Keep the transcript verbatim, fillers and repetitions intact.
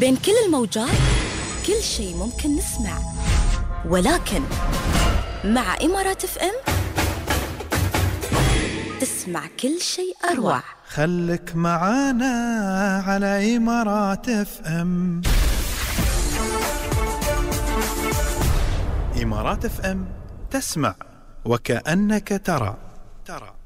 بين كل الموجات كل شيء ممكن نسمع، ولكن مع إمارات اف ام تسمع كل شيء أروع. خلك معانا على إمارات اف ام. إمارات اف ام تسمع وكأنك ترى ترى